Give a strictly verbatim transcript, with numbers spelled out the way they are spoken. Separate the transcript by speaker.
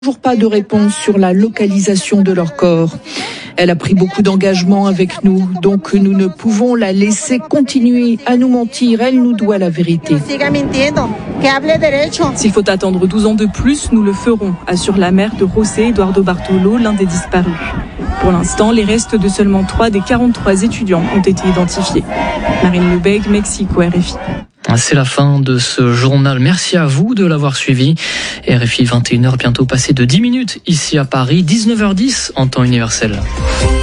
Speaker 1: Toujours pas de réponse sur la localisation de leur corps. Elle a pris beaucoup d'engagement avec nous, donc nous ne pouvons la laisser continuer à nous mentir. Elle nous doit la vérité.
Speaker 2: S'il faut attendre douze ans de plus, nous le ferons, assure la mère de José Eduardo Bartolo, l'un des disparus. Pour l'instant, les restes de seulement trois des quarante-trois étudiants ont été identifiés. Marine Lebègue, Mexico, R F I.
Speaker 3: C'est la fin de ce journal. Merci à vous de l'avoir suivi. R F I vingt et une heures, bientôt passé de dix minutes ici à Paris, dix-neuf heures dix en temps universel.